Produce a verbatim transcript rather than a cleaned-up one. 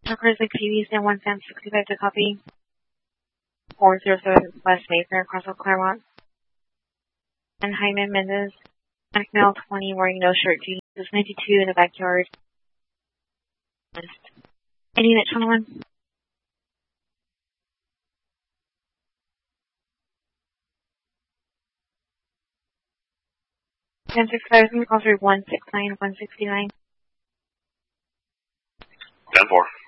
Truckers like P Vs and one Sam sixty-five to copy. four zero seven West Mayfair, Crossville, Claremont. And Hyman Mendez, Male twenty, wearing no shirt, jeans. There's ninety-two in the backyard. Any unit twenty-one? ten six five, call through one six nine, one sixty-nine. ten four.